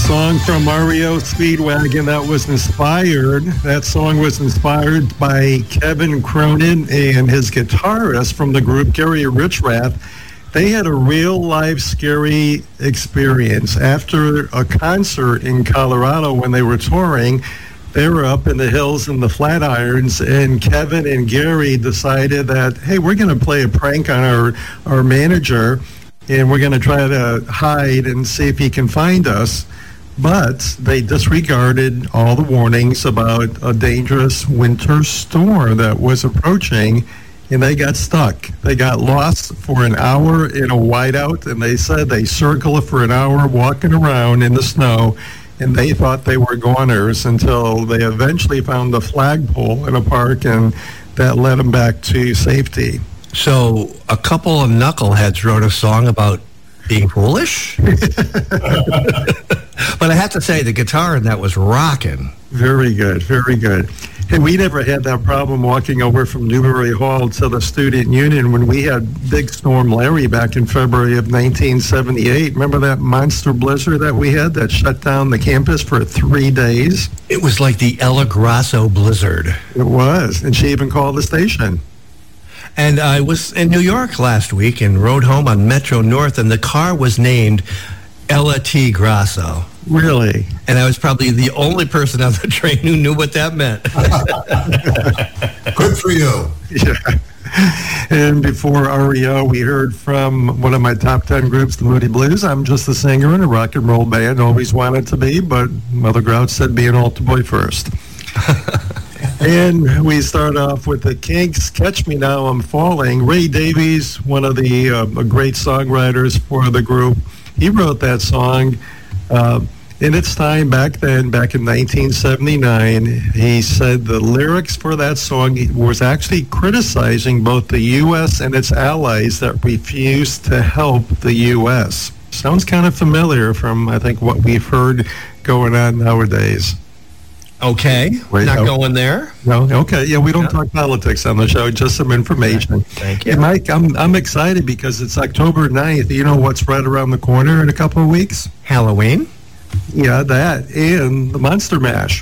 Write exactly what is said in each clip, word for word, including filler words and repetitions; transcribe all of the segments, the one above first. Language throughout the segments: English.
song from R E O Speedwagon that was inspired. That song was inspired by Kevin Cronin and his guitarist from the group, Gary Richrath. They had a real life scary experience. After a concert in Colorado when they were touring, they were up in the hills in the Flatirons, and Kevin and Gary decided that, hey, we're going to play a prank on our, our manager, and we're going to try to hide and see if he can find us. But they disregarded all the warnings about a dangerous winter storm that was approaching, and they got stuck. They got lost for an hour in a whiteout, and they said they circled for an hour walking around in the snow, and they thought they were goners until they eventually found the flagpole in a park, and that led them back to safety. So a couple of knuckleheads wrote a song about being foolish? But I have to say, the guitar in that was rocking. Very good, very good. Hey, we never had that problem walking over from Newbury Hall to the Student Union when we had Big Storm Larry back in February of nineteen seventy-eight. Remember that monster blizzard that we had that shut down the campus for three days? It was like the Ella Grasso blizzard. It was, and she even called the station. And I was in New York last week and rode home on Metro North, and the car was named Ella T. Grasso. Really? And I was probably the only person on the train who knew what that meant. Good for you. Yeah. And before R E O, we heard from one of my top ten groups, the Moody Blues. I'm just a singer in a rock and roll band. Always wanted to be, but Mother Grouch said be an altar boy first. And we start off with the Kinks, Catch Me Now, I'm Falling. Ray Davies, one of the uh, great songwriters for the group, he wrote that song uh, in its time back then, back in nineteen seventy-nine. He said the lyrics for that song was actually criticizing both the U S and its allies that refused to help the U S. Sounds kind of familiar from, I think, what we've heard going on nowadays. Okay, Wait, not no. going there. No, okay, yeah, we don't Yeah. talk politics on the show, just some information. Thank you. Hey, Mike, I'm I'm excited because it's October ninth. You know what's right around the corner in a couple of weeks? Halloween. Yeah, that and the Monster Mash.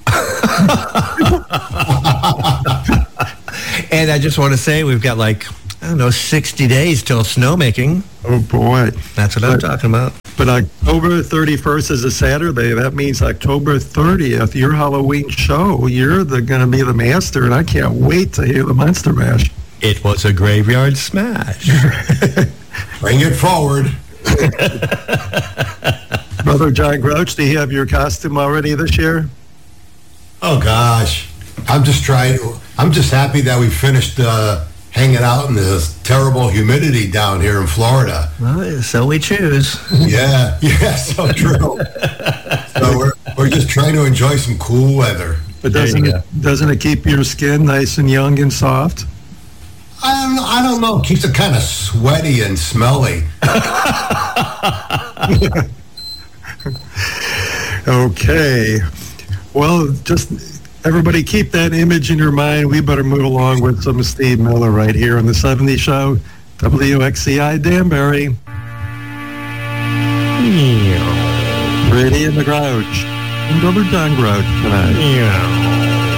And I just want to say we've got like, I don't know, sixty days till snowmaking. Oh boy, That's what I'm But- talking about. but October thirty-first is a Saturday. That means October thirtieth, your Halloween show. You're the going to be the master, and I can't wait to hear the Monster Mash. It was a graveyard smash. Bring it forward. Brother John Grouch, do you have your costume already this year? Oh gosh, I'm just trying. I'm just happy that we finished uh, hanging out in this terrible humidity down here in Florida. Well, so we choose. Yeah, yeah, so true. So we're we're just trying to enjoy some cool weather. But There you doesn't go. it, doesn't it keep your skin nice and young and soft? I don't know. I don't know. It keeps it kind of sweaty and smelly. Okay. Well, just everybody keep that image in your mind. We better move along with some Steve Miller right here on the seventies Show. W X C I Danbury. Brady and the Grouch. And Brother John Grouch tonight. Yeah.